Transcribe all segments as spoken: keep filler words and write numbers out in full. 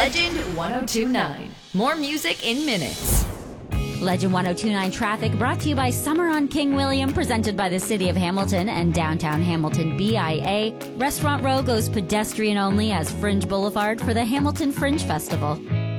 Legend ten twenty-nine. More music in minutes. Legend ten twenty-nine traffic brought to you by Summer on King William, presented by the City of Hamilton and Downtown Hamilton B I A. Restaurant Row goes pedestrian only as Fringe Boulevard for the Hamilton Fringe Festival.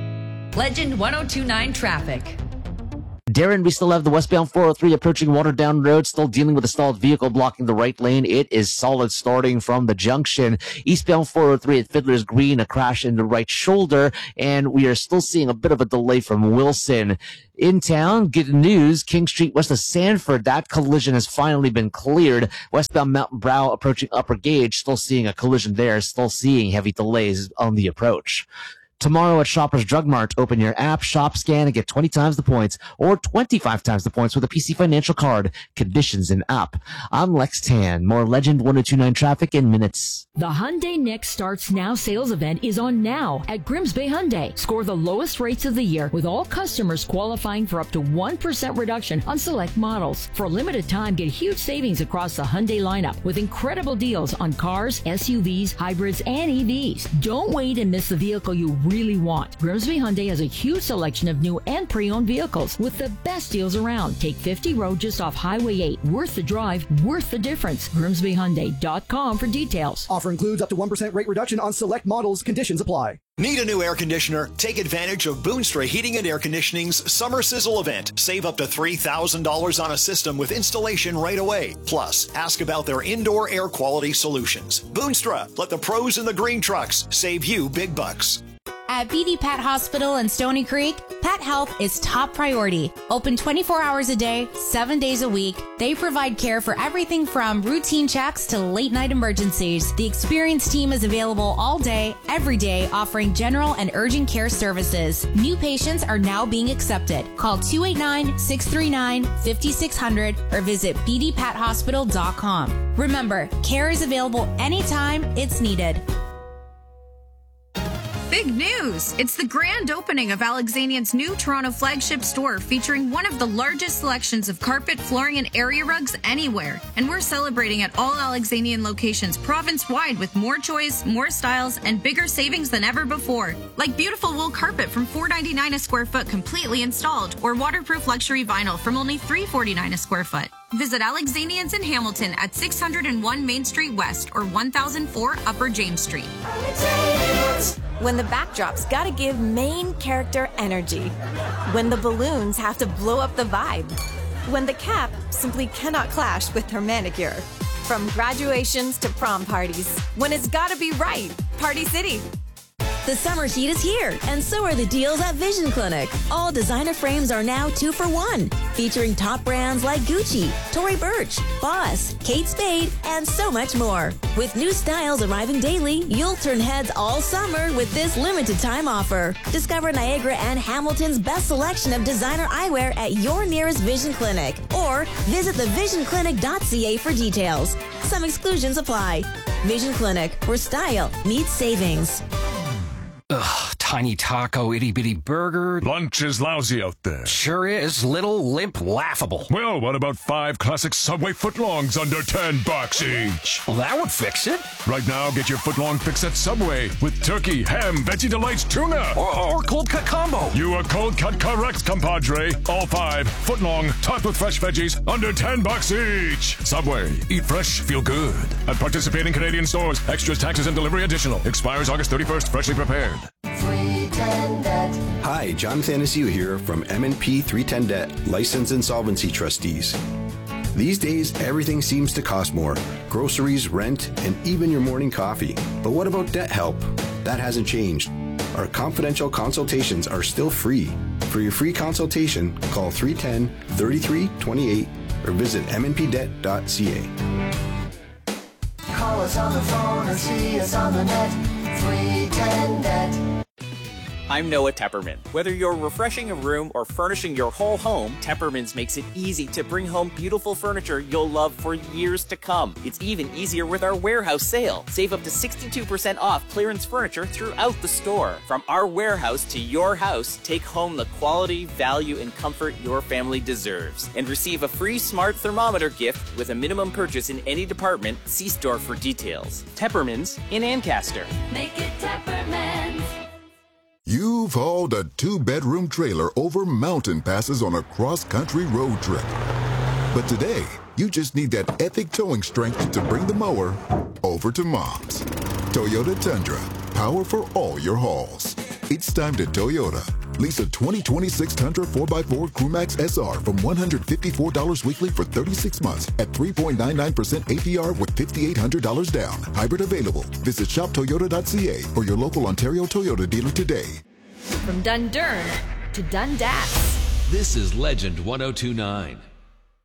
Legend ten twenty-nine traffic. Darren, we still have the westbound four oh three approaching Waterdown Road, still dealing with a stalled vehicle blocking the right lane. It is solid starting from the junction. Eastbound four oh three at Fiddler's Green, a crash in the right shoulder, and we are still seeing a bit of a delay from Wilson. In town, good news, King Street west of Sanford, that collision has finally been cleared. Westbound Mountain Brow approaching Upper Gauge, still seeing a collision there, still seeing heavy delays on the approach. Tomorrow at Shoppers Drug Mart, open your app, shop, scan, and get twenty times the points or twenty-five times the points with a P C Financial card. Conditions in app. I'm Lex Tan. More Legend ten twenty-nine traffic in minutes. The Hyundai Next Starts Now sales event is on now at Grimsby Hyundai. Score the lowest rates of the year with all customers qualifying for up to one percent reduction on select models. For a limited time, get huge savings across the Hyundai lineup with incredible deals on cars, S U Vs, hybrids, and E Vs. Don't wait and miss the vehicle you really want. Grimsby Hyundai has a huge selection of new and pre-owned vehicles with the best deals around. Take fifty Road just off Highway eight. Worth the drive, worth the difference. Grimsby Hyundai dot com for details. Offer includes up to one percent rate reduction on select models. Conditions apply. Need a new air conditioner? Take advantage of Boonstra Heating and Air Conditioning's Summer Sizzle event. Save up to three thousand dollars on a system with installation right away. Plus, ask about their indoor air quality solutions. Boonstra, let the pros in the green trucks save you big bucks. At B D Pat Hospital in Stony Creek, pet health is top priority. Open twenty-four hours a day, seven days a week. They provide care for everything from routine checks to late night emergencies. The experienced team is available all day, every day, offering general and urgent care services. New patients are now being accepted. Call two eight nine, six three nine, five six zero zero or visit b d pat hospital dot com. Remember, care is available anytime it's needed. Big news! It's the grand opening of Alexanian's new Toronto flagship store featuring one of the largest selections of carpet, flooring, and area rugs anywhere. And we're celebrating at all Alexanian locations province-wide with more choice, more styles, and bigger savings than ever before. Like beautiful wool carpet from four dollars and ninety-nine cents a square foot completely installed, or waterproof luxury vinyl from only three dollars and forty-nine cents a square foot. Visit Alexanians in Hamilton at six hundred one Main Street West or one thousand four Upper James Street. When the backdrop's gotta give main character energy. When the balloons have to blow up the vibe. When the cap simply cannot clash with her manicure. From graduations to prom parties. When it's gotta be right. Party City. The summer heat is here, and so are the deals at Vision Clinic. All designer frames are now two for one, featuring top brands like Gucci, Tory Burch, Boss, Kate Spade, and so much more. With new styles arriving daily, you'll turn heads all summer with this limited time offer. Discover Niagara and Hamilton's best selection of designer eyewear at your nearest Vision Clinic, or visit the vision clinic dot c a for details. Some exclusions apply. Vision Clinic, where style meets savings. Ugh, tiny taco, itty bitty burger. Lunch is lousy out there. Sure is. Little, limp, laughable. Well, what about five classic Subway footlongs under ten bucks each? Well, that would fix it. Right now, get your footlong fix at Subway with turkey, ham, Veggie Delights, tuna. Or, or cold cut combo. You are cold cut correct, compadre. All five, footlong, topped with fresh veggies, under ten bucks each. Subway. Eat fresh, feel good. At participating Canadian stores. Extras, taxes, and delivery additional. Expires August thirty-first. Freshly prepared. Hi, John Thanasiu here from M and P three ten Debt, Licensed Insolvency Trustees. These days, everything seems to cost more. Groceries, rent, and even your morning coffee. But what about debt help? That hasn't changed. Our confidential consultations are still free. For your free consultation, call three one zero, three three two eight or visit m n p debt dot c a. Call us on the phone or see us on the net. three ten Debt. I'm Noah Tepperman. Whether you're refreshing a room or furnishing your whole home, Tepperman's makes it easy to bring home beautiful furniture you'll love for years to come. It's even easier with our warehouse sale. Save up to sixty-two percent off clearance furniture throughout the store. From our warehouse to your house, take home the quality, value, and comfort your family deserves. And receive a free smart thermometer gift with a minimum purchase in any department. See store for details. Tepperman's in Ancaster. Make it Tepperman's. You've hauled a two-bedroom trailer over mountain passes on a cross-country road trip. But today, you just need that epic towing strength to bring the mower over to Mom's. Toyota Tundra, power for all your hauls. It's time to Toyota. Lease a twenty twenty-six Tundra four by four Crewmax S R from one hundred fifty-four dollars weekly for thirty-six months at three point nine nine percent A P R with five thousand eight hundred dollars down. Hybrid available. Visit shop toyota dot c a or your local Ontario Toyota dealer today. From Dundurn to Dundas. This is Legend one oh two nine.